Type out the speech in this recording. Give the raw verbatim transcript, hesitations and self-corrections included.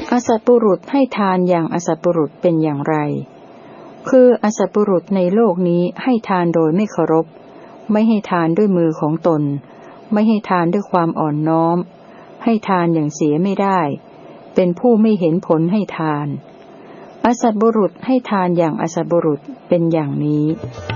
อสัตบุรุษให้ทานอย่างอสัตบุรุษเป็นอย่างไรคืออสัตบุรุษในโลกนี้ให้ทานโดยไม่เคารพไม่ให้ทานด้วยมือของตนไม่ให้ทานด้วยความอ่อนน้อมให้ทานอย่างเสียไม่ได้เป็นผู้ไม่เห็นผลให้ทานอสัตบุรุษให้ทานอย่างอสัตบุรุษเป็นอย่างนี้